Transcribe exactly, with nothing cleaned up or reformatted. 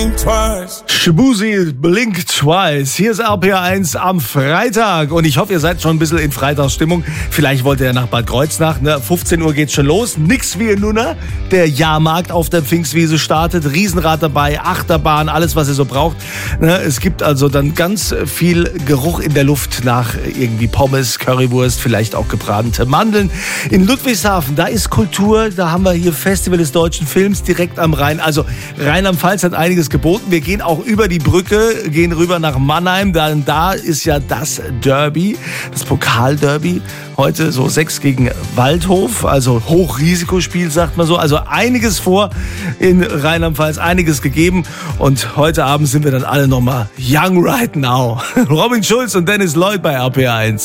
blink twice. Shaboozey, Blink Twice. Hier ist R P R eins am Freitag und ich hoffe, ihr seid schon ein bisschen in Freitagsstimmung. Vielleicht wollt ihr ja nach Bad Kreuznach, ne? fünfzehn Uhr geht's schon los. Nix wie in Nunna. Der Jahrmarkt auf der Pfingstwiese startet. Riesenrad dabei, Achterbahn, alles, was ihr so braucht. Ne? Es gibt also dann ganz viel Geruch in der Luft nach irgendwie Pommes, Currywurst, vielleicht auch gebratene Mandeln. In Ludwigshafen, da ist Kultur. Da haben wir hier Festival des deutschen Films direkt am Rhein. Also Rheinland-Pfalz hat einiges geboten. Wir gehen auch über die Brücke, gehen rüber nach Mannheim. Da, da ist ja das Derby, das Pokalderby. Heute so sechs gegen Waldhof, also Hochrisikospiel, sagt man so. Also einiges vor in Rheinland-Pfalz, einiges gegeben. Und heute Abend sind wir dann alle nochmal young right now. Robin Schulz und Dennis Lloyd bei R P R eins.